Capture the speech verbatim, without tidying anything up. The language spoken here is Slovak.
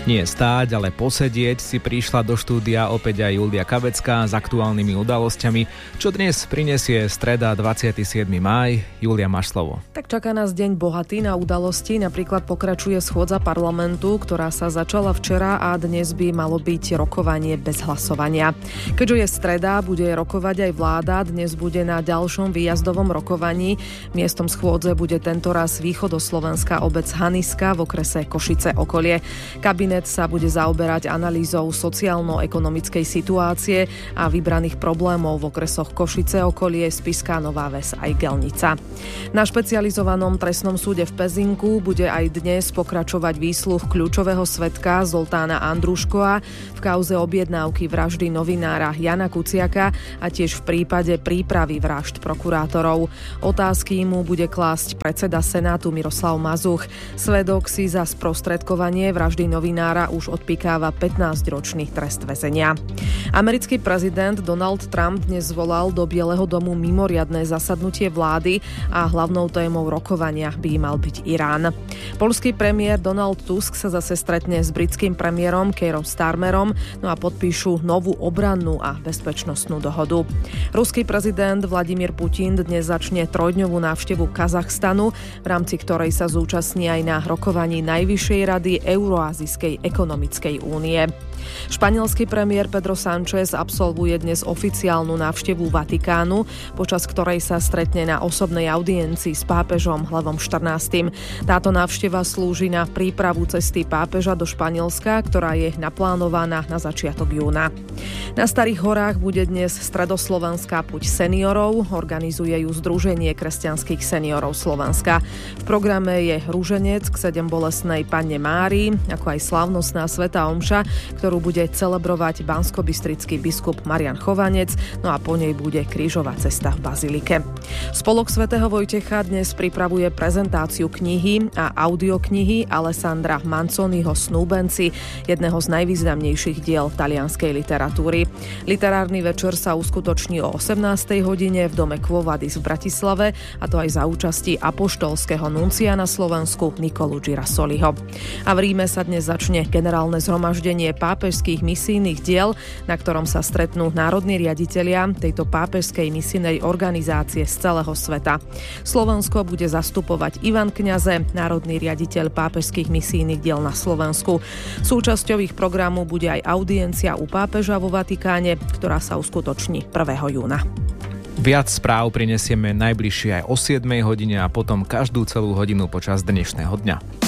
Nie stáť, ale posedieť si prišla do štúdia opäť aj Julia Kabecká s aktuálnymi udalosťami. Čo dnes prinesie streda dvadsiateho siedmeho mája? Julia, máš slovo. Tak čaká nás deň bohatý na udalosti. Napríklad pokračuje schôdza parlamentu, ktorá sa začala včera a dnes by malo byť rokovanie bez hlasovania. Keďže je streda, bude rokovať aj vláda. Dnes bude na ďalšom výjazdovom rokovaní. Miestom schôdze bude tentoraz východoslovenská obec Haniska v okrese Košice okolie. Kabinet sa bude zaoberať analýzou sociálno-ekonomickej situácie a vybraných problémov v okresoch Košice okolie, Spišská Nová Ves aj Gelnica. Na špecializovanom trestnom súde v Pezinku bude aj dnes pokračovať výsluch kľúčového svedka Zoltána Andruškova v kauze objednávky vraždy novinára Jana Kuciaka a tiež v prípade prípravy vražd prokurátorov. Otázky mu bude klásť predseda Senátu Miroslav Mazuch. Svedok si za sprostredkovanie vraždy novinára už odpikáva pätnásťročný trest väzenia. Americký prezident Donald Trump dnes zvolal do Bieleho domu mimoriadne zasadnutie vlády a hlavnou témou rokovania by mal byť Irán. Poľský premiér Donald Tusk sa zase stretne s britským premiérom Keirom Starmerom, no a podpíšu novú obrannú a bezpečnostnú dohodu. Ruský prezident Vladimír Putin dnes začne trojdňovú návštevu Kazachstanu, v rámci ktorej sa zúčastní aj na rokovaní Najvyššej rady Euroazijskej ekonomickej únie. Španielský premiér Pedro Sánchez absolvuje dnes oficiálnu návštevu Vatikánu, počas ktorej sa stretne na osobnej audiencii s pápežom Levom štrnástym. Táto návšteva slúži na prípravu cesty pápeža do Španielska, ktorá je naplánovaná na začiatok júna. Na Starých horách bude dnes stredoslovenská puť seniorov, organizuje ju Združenie kresťanských seniorov Slovenska. V programe je rúženec k sedembolestnej Panne Márii, ako aj slávnostná svätá omša, ktorú bude celebrovať banskobystrický biskup Marian Chovanec, no a po nej bude krížová cesta v bazilike. Spolok svätého Vojtecha dnes pripravuje prezentáciu knihy a audioknihy Alessandra Manzoniho Snúbenci, jedného z najvýznamnejších diel talianskej literatúry. Literárny večer sa uskutoční o osemnástej hodine v dome Quo Vadis v Bratislave, a to aj za účasti apoštolského nuncia na Slovensku Nikolu Girasoliho. A v Ríme sa dnes začne generálne zhromaždenie pápežských misijných diel, na ktorom sa stretnú národní riaditelia tejto pápežskej misijnej organizácie z celého sveta. Slovensko bude zastupovať Ivan Kňaze, národný riaditeľ pápežských misijných diel na Slovensku. Súčasťou ich programu bude aj audiencia u pápeža vo Vatikáne, ktorá sa uskutoční prvého júna. Viac správ prinesieme najbližšie aj o siedmej hodine a potom každú celú hodinu počas dnešného dňa.